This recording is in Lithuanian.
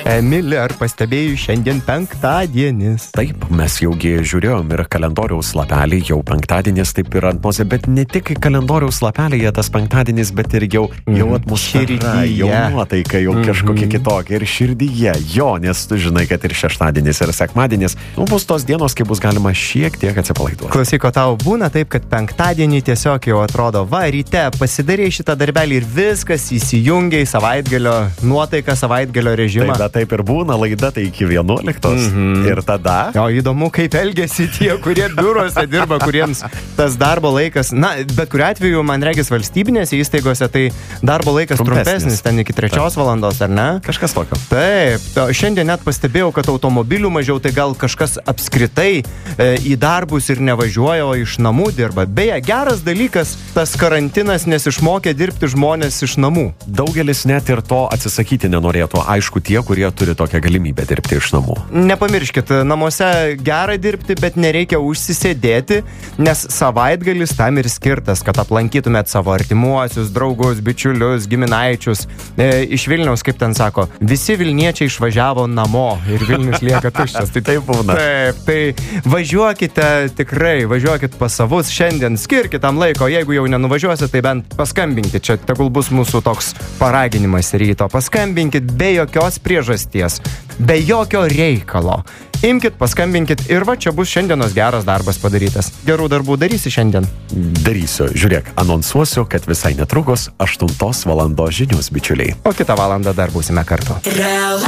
Emilė, ar pastebėjai, šiandien penktadienis? Taip, mes jaugi žiūrėjom ir kalendoriaus lapelį, jau penktadienis taip ir ant nosio, bet ne tik kalendoriaus lapelėje tas penktadienis, bet ir jau atmosfera, jau nuotaika, jau kažkokia kitokia ir širdyje, jo, nes tu žinai, kad ir šeštadienis, ir sekmadienis, bus tos dienos, kai bus galima šiek tiek atsipalaiduoti. Klausyko, tau būna taip, kad penktadienį tiesiog jau atrodo, ryte pasidarė šitą darbelį ir viskas įsijungia į savaitgalio nuotaiką, savaitgalio režimą. Taip ir būna, laida tai iki 11. Ir tada... O įdomu, kaip elgesi tie, kurie biuruose dirba, kuriems tas darbo laikas, bet kuriuo atveju, man regis, valstybinėse įstaigose, tai darbo laikas trumpesnis, ten iki 3 valandos, ar ne? Kažkas tokio. Taip, šiandien net pastebėjau, kad automobilių mažiau, tai gal kažkas apskritai į darbus ir nevažiuoja, o iš namų dirba. Beje, geras dalykas, tas karantinas, nes išmokė dirbti žmonės iš namų. Daugelis net ir to atsisakyti nenorėtų, aišku, tie, kurie turi tokią galimybę dirbti iš namų. Nepamirškit, namuose gera dirbti, bet nereikia užsisėdėti, nes savaitgalis tam ir skirtas, kad aplankytumėt savo artimuosius, draugus, bičiulius, giminaičius. Iš Vilniaus, kaip ten sako, visi Vilniečiai išvažiavo namo ir Vilnius lieka tuščias. Taip būna. Taip, tai važiuokite tikrai, važiuokit pas savus šiandien, skirkit tam laiko, jeigu jau nenuvažiuosit, tai bent paskambinkit, čia tegul bus mūsų toks paraginimas ryto, paskambinkit be jokios priežasties, be jokio reikalo. Imkit, paskambinkit ir čia bus šiandienos geras darbas padarytas. Gerų darbų darysi šiandien? Darysiu. Žiūrėk, anonsuosiu, kad visai netrukus 8 valandos žinios, bičiuliai. O kitą valandą dar būsime kartu.